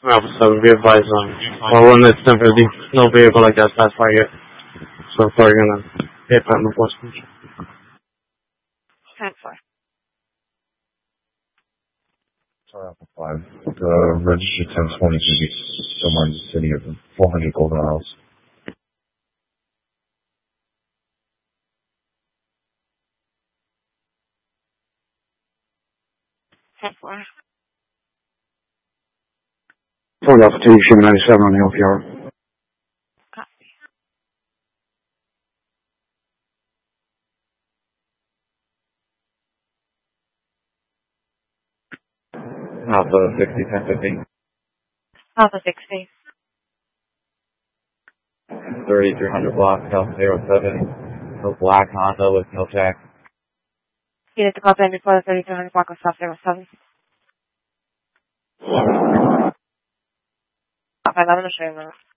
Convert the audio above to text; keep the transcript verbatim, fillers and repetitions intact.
Officer, be advised on. Well, when it's ten fifty, no vehicle like that passed by yet. So I'm probably gonna hit that enforcement. ten four. Sorry, Alpha five. The registered ten twenty should be somewhere in the city of four hundred Golden Isles. ten four. Ford Alpha two, Shimmy ninety-seven on the L P R. Copy. Alpha sixty, ten fifty. Alpha sixty. thirty-three hundred block, South zero seven. No black Honda with no jack. You need to call in before the thirty-two hundred block of South zero seven. Copy, I'm going to show you now.